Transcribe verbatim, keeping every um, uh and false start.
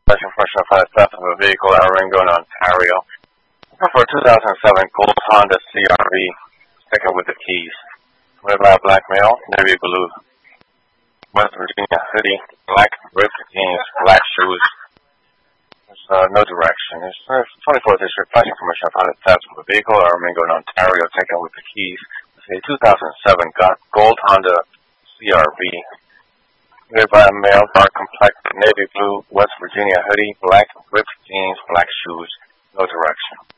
Special Professional for the theft of a vehicle at Ringo in Ontario. For two thousand seven Gold Honda C R V, taken with the keys. Red by a black male, navy blue. West Virginia hoodie, black ripped jeans, black shoes. There's uh, no direction. It's uh, twenty-fourth District Flashing Commission for the theft of a vehicle at Ringo in Ontario, taken with the keys. It's a two thousand seven Gold Honda C R V. Red by a male, dark complected, navy blue, West Virginia hoodie, black ripped jeans, black shoes. No direction.